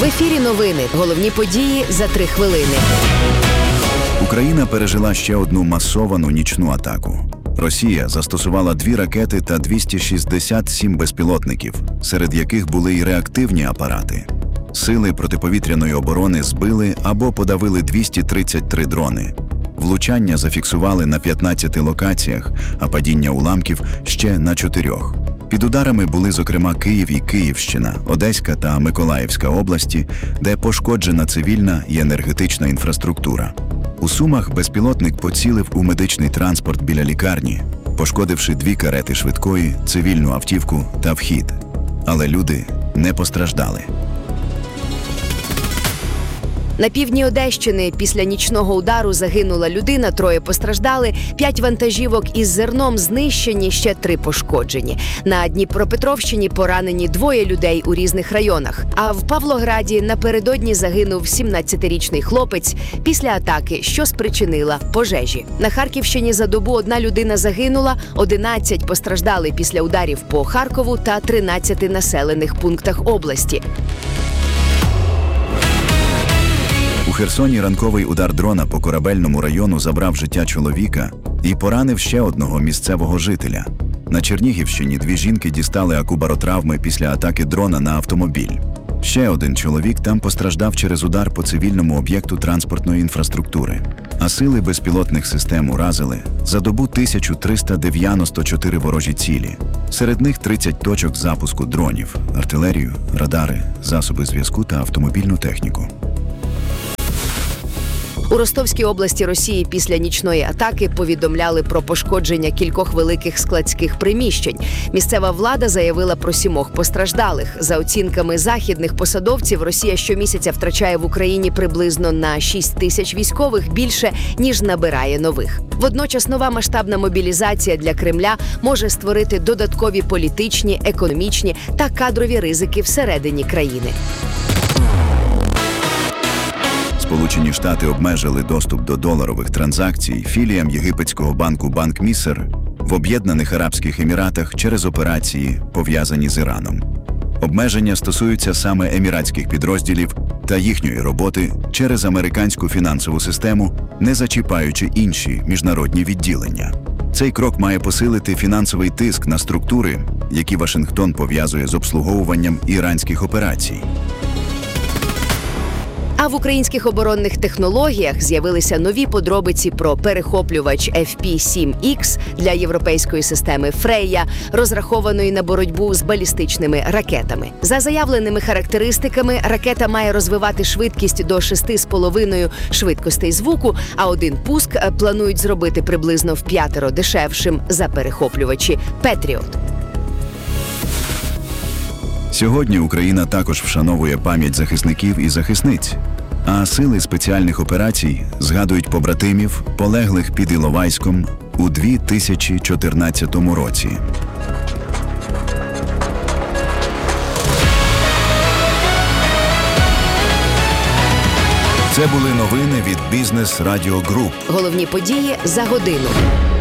В ефірі новини. Головні події за 3 хвилини. Україна пережила ще одну масовану нічну атаку. Росія застосувала 2 ракети та 267 безпілотників, серед яких були й реактивні апарати. Сили протиповітряної оборони збили або подавили 233 дрони. Влучання зафіксували на 15 локаціях, а падіння уламків ще на 4. Під ударами були, зокрема, Київ і Київщина, Одеська та Миколаївська області, де пошкоджена цивільна і енергетична інфраструктура. У Сумах безпілотник поцілив у медичний транспорт біля лікарні, пошкодивши 2 карети швидкої, цивільну автівку та вхід. Але люди не постраждали. На півдні Одещини після нічного удару загинула людина, 3 постраждали, 5 вантажівок із зерном знищені, ще 3 пошкоджені. На Дніпропетровщині поранені 2 людей у різних районах. А в Павлограді напередодні загинув 17-річний хлопець після атаки, що спричинила пожежі. На Харківщині за добу 1 людина загинула, 11 постраждали після ударів по Харкову та 13 населених пунктах області. У Херсоні ранковий удар дрона по Корабельному району забрав життя чоловіка і поранив ще одного місцевого жителя. На Чернігівщині 2 жінки дістали акубаротравми після атаки дрона на автомобіль. Ще один чоловік там постраждав через удар по цивільному об'єкту транспортної інфраструктури. А сили безпілотних систем уразили за добу 1394 ворожі цілі. Серед них 30 точок запуску дронів, артилерію, радари, засоби зв'язку та автомобільну техніку. У Ростовській області Росії після нічної атаки повідомляли про пошкодження кількох великих складських приміщень. Місцева влада заявила про 7 постраждалих. За оцінками західних посадовців, Росія щомісяця втрачає в Україні приблизно на 6 тисяч військових більше, ніж набирає нових. Водночас нова масштабна мобілізація для Кремля може створити додаткові політичні, економічні та кадрові ризики всередині країни. Сполучені Штати обмежили доступ до доларових транзакцій філіям єгипетського банку Банк Міср в Об'єднаних Арабських Еміратах через операції, пов'язані з Іраном. Обмеження стосуються саме еміратських підрозділів та їхньої роботи через американську фінансову систему, не зачіпаючи інші міжнародні відділення. Цей крок має посилити фінансовий тиск на структури, які Вашингтон пов'язує з обслуговуванням іранських операцій. А в українських оборонних технологіях з'явилися нові подробиці про перехоплювач FP-7X для європейської системи Фрейя, розрахованої на боротьбу з балістичними ракетами. За заявленими характеристиками, ракета має розвивати швидкість до 6,5 швидкостей звуку, а один пуск планують зробити приблизно в 5 дешевшим за перехоплювачі «Петріот». Сьогодні Україна також вшановує пам'ять захисників і захисниць, а сили спеціальних операцій згадують побратимів, полеглих під Іловайськом у 2014 році. Це були новини від Бізнес Радіо Груп. Головні події за годину.